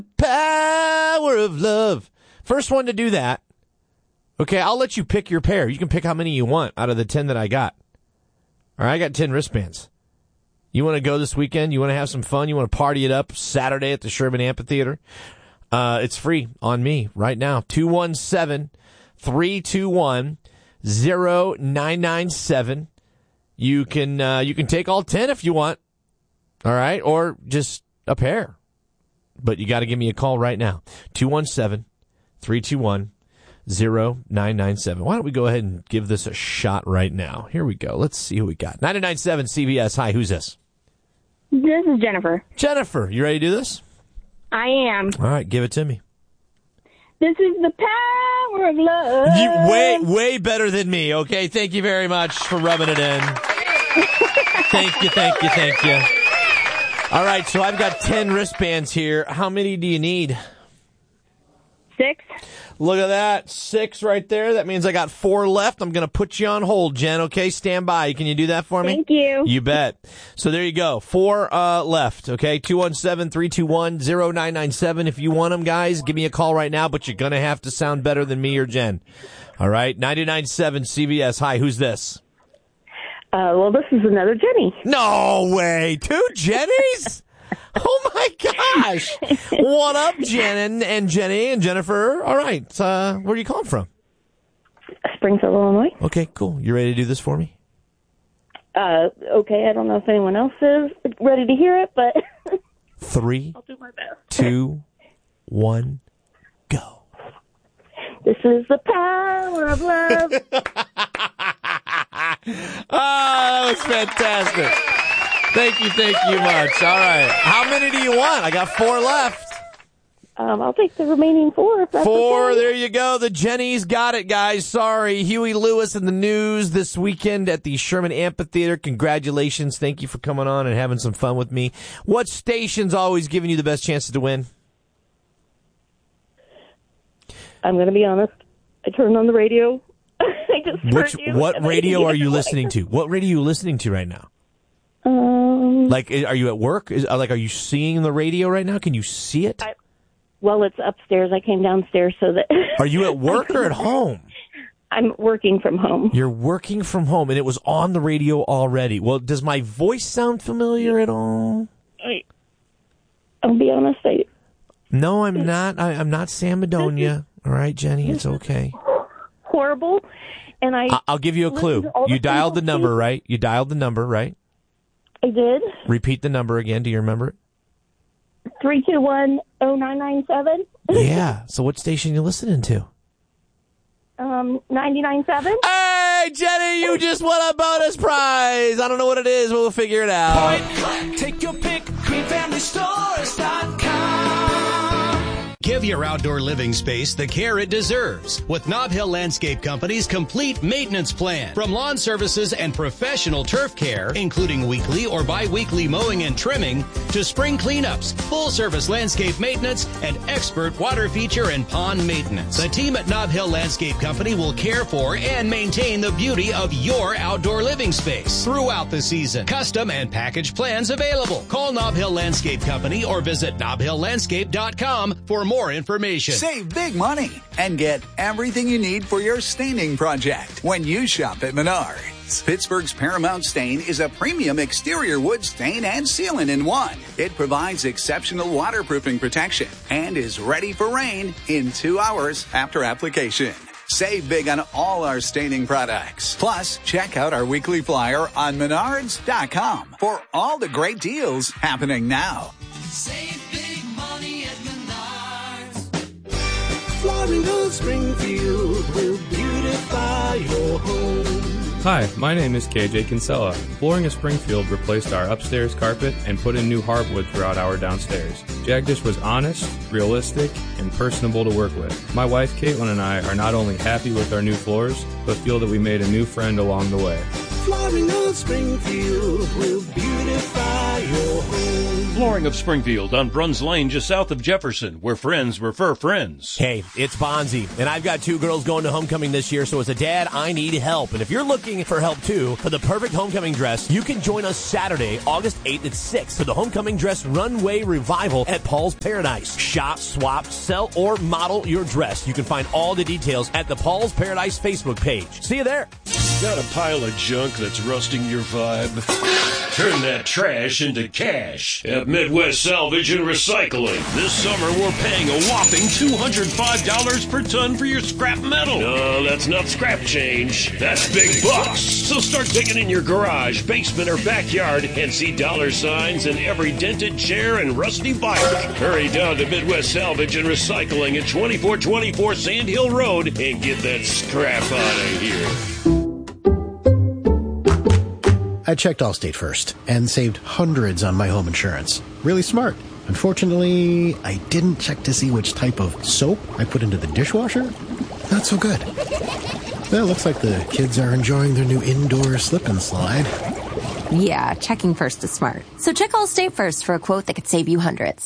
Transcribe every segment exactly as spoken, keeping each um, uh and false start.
Power of love. First one to do that. Okay, I'll let you pick your pair. You can pick how many you want out of the ten that I got. All right, I got ten wristbands. You want to go this weekend? You want to have some fun? You want to party it up Saturday at the Sherman Amphitheater? Uh, it's free on me right now. two one seven, three two one, zero nine nine seven. You can, uh, you can take all ten if you want. All right, or just a pair. But you got to give me a call right now. two one seven, three two one, zero nine nine seven. Why don't we go ahead and give this a shot right now? Here we go. Let's see who we got. nine nine seven C B S. Hi, who's this? This is Jennifer. Jennifer, you ready to do this? I am. All right, give it to me. This is the power of love. You, way, way better than me, okay? Thank you very much for rubbing it in. Thank you, thank you, thank you. All right, so I've got ten wristbands here. How many do you need? Six. Look at that. Six right there. That means I got four left. I'm going to put you on hold, Jen, okay? Stand by. Can you do that for me? Thank you. You bet. So there you go. Four uh, left, okay? two one seven, three two one, zero nine nine seven. If you want them, guys, give me a call right now, but you're going to have to sound better than me or Jen. All right? ninety-nine point seven C B S. Hi, who's this? Uh, well, this is another Jenny. No way. Two Jennies? Oh, my gosh. What up, Jen and, and Jenny and Jennifer? All right. Uh, where are you calling from? Springfield, Illinois. Okay, cool. You ready to do this for me? Uh, okay, I don't know if anyone else is ready to hear it, but Three, I'll do my best. two, one, go. This is the power of love. Oh, that was fantastic. Thank you, thank you much. All right. How many do you want? I got four left. Um, I'll take the remaining four. If that's Four, okay. there you go. The Jennies got it, guys. Sorry. Huey Lewis in the news this weekend at the Sherman Amphitheater. Congratulations. Thank you for coming on and having some fun with me. What station's always giving you the best chances to win? I'm going to be honest. I turned on the radio. I just Which, heard you, what and I radio didn't are you get listening to? What radio are you listening to right now? Um, Like, are you at work? Is, like, are you seeing the radio right now? Can you see it? I, well, it's upstairs. I came downstairs so that... Are you at work or at home? I'm working from home. You're working from home, and it was on the radio already. Well, does my voice sound familiar at all? I, I'll be honest. I, No, I'm not. I, I'm not Sam Madonia. All right, Jenny, it's okay. horrible, and I... I- I'll give you a clue. You dialed the number, right? You dialed the number, right? I did. Repeat the number again. Do you remember it? three two one, zero nine nine seven. Yeah. So what station are you listening to? Um, ninety-nine point seven. Hey, Jenny, you just won a bonus prize. I don't know what it is, but we'll figure it out. Point blank, take your pick, green family stores dot com. Give your outdoor living space the care it deserves with Nob Hill Landscape Company's complete maintenance plan. From lawn services and professional turf care, including weekly or bi-weekly mowing and trimming, to spring cleanups, full-service landscape maintenance, and expert water feature and pond maintenance. The team at Nob Hill Landscape Company will care for and maintain the beauty of your outdoor living space throughout the season. Custom and package plans available. Call Nob Hill Landscape Company or visit nob hill landscape dot com for more information. Save big money and get everything you need for your staining project when you shop at Menards. Pittsburgh's Paramount Stain is a premium exterior wood stain and sealant in one. It provides exceptional waterproofing protection and is ready for rain in two hours after application. Save big on all our staining products. Plus, check out our weekly flyer on menards dot com for all the great deals happening now. Save big money at Menards. Flooring of Springfield will beautify your home. Hi, my name is K J Kinsella. Flooring of Springfield replaced our upstairs carpet and put in new hardwood throughout our downstairs. Jagdish was honest, realistic, and personable to work with. My wife Caitlin and I are not only happy with our new floors, but feel that we made a new friend along the way. Flooring of Springfield will beautify your home. Flooring of Springfield on Bruns Lane, just south of Jefferson, where friends refer friends. Hey, it's Bonzi, and I've got two girls going to homecoming this year, so as a dad, I need help. And if you're looking for help, too, for the perfect homecoming dress, you can join us Saturday, August eighth at six for the Homecoming Dress Runway Revival at Paul's Paradise. Shop, swap, sell, or model your dress. You can find all the details at the Paul's Paradise Facebook page. See you there. Got a pile of junk that's rusting your vibe? Turn that trash into cash at Midwest Salvage and Recycling. This summer, we're paying a whopping two hundred five dollars per ton for your scrap metal. No, that's not scrap change. That's big bucks. So start digging in your garage, basement, or backyard and see dollar signs in every dented chair and rusty bike. Hurry down to Midwest Salvage and Recycling at twenty-four twenty-four Sand Hill Road and get that scrap out of here. I checked Allstate first and saved hundreds on my home insurance. Really smart. Unfortunately, I didn't check to see which type of soap I put into the dishwasher. Not so good. Well, looks like the kids are enjoying their new indoor slip and slide. Yeah, checking first is smart. So check Allstate first for a quote that could save you hundreds.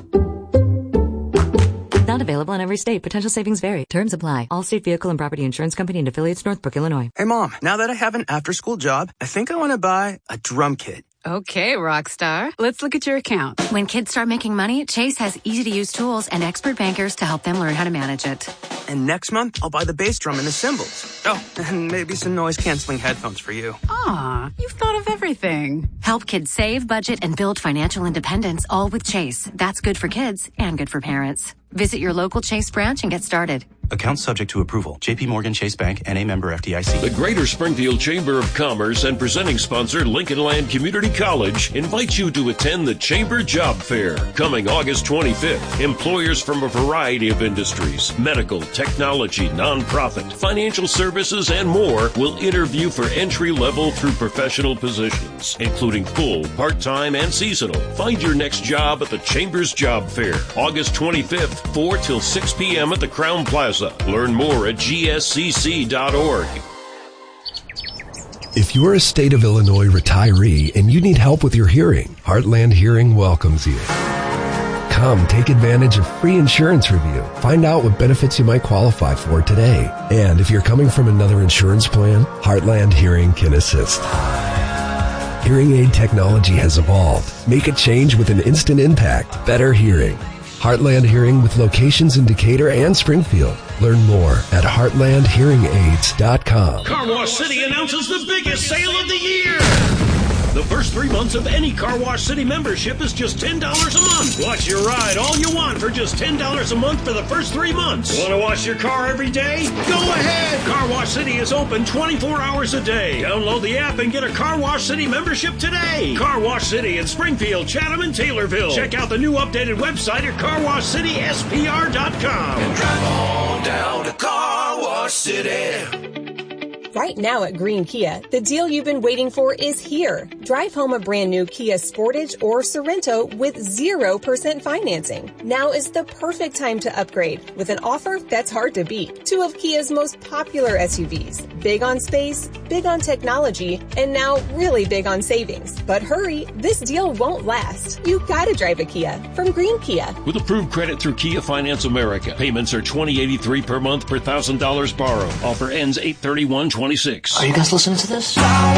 Not available in every state. Potential savings vary. Terms apply. Allstate Vehicle and Property Insurance Company and affiliates, Northbrook, Illinois. Hey, Mom, now that I have an after-school job, I think I want to buy a drum kit. Okay, Rockstar. Let's look at your account. When kids start making money, Chase has easy-to-use tools and expert bankers to help them learn how to manage it. And next month, I'll buy the bass drum and the cymbals. Oh, and maybe some noise-canceling headphones for you. Aw, you've thought of everything. Help kids save, budget, and build financial independence, all with Chase. That's good for kids and good for parents. Visit your local Chase branch and get started. Account subject to approval. J P Morgan Chase Bank, N A member F D I C. The Greater Springfield Chamber of Commerce and presenting sponsor Lincoln Land Community College invites you to attend the Chamber Job Fair. Coming August twenty-fifth, employers from a variety of industries, medical, technology, nonprofit, financial services, and more will interview for entry-level through professional positions, including full, part-time, and seasonal. Find your next job at the Chamber's Job Fair, August twenty-fifth, four till six p.m. at the Crown Plaza. Learn more at G S C C dot org. If you're a state of Illinois retiree and you need help with your hearing, Heartland Hearing welcomes you. Come take advantage of free insurance review. Find out what benefits you might qualify for today. And if you're coming from another insurance plan, Heartland Hearing can assist. Hearing aid technology has evolved. Make a change with an instant impact. Better hearing. Heartland Hearing with locations in Decatur and Springfield. Learn more at heartland hearing aids dot com. Car Wash City announces the biggest sale of the year. The first three months of any Car Wash City membership is just ten dollars a month. Watch your ride all you want for just ten dollars a month for the first three months. Want to wash your car every day? Go ahead! Car Wash City is open twenty-four hours a day. Download the app and get a Car Wash City membership today. Car Wash City in Springfield, Chatham, and Taylorville. Check out the new updated website at car wash city s p r dot com. And drive on down to Car Wash City. Right now at Green Kia, the deal you've been waiting for is here. Drive home a brand new Kia Sportage or Sorento with zero percent financing. Now is the perfect time to upgrade with an offer that's hard to beat. Two of Kia's most popular S U Vs. Big on space, big on technology, and now really big on savings. But hurry, this deal won't last. You gotta drive a Kia from Green Kia. With approved credit through Kia Finance America, payments are twenty dollars and eighty-three cents per month per one thousand dollars borrowed. Offer ends eight thirty-one twenty-six. Are you guys listening to this?